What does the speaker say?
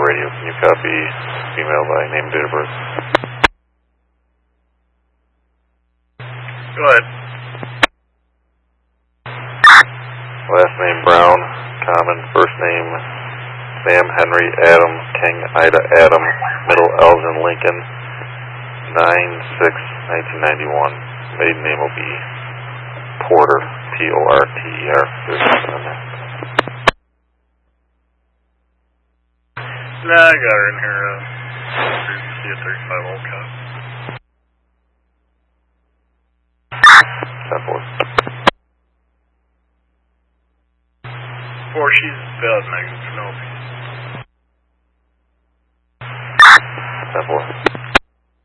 radio. Can you copy female by name and date of birth? Go ahead. Last name Brown, common. First name Sam Henry Adam King Ida Adam, middle Elgin Lincoln, 9/6/1991. Maiden name will be Porter, P-O-R-T-E-R. There's nothing on there. Nah, I got her in here. See a 35 old cop. 10-4. 4, she's bad negative, no.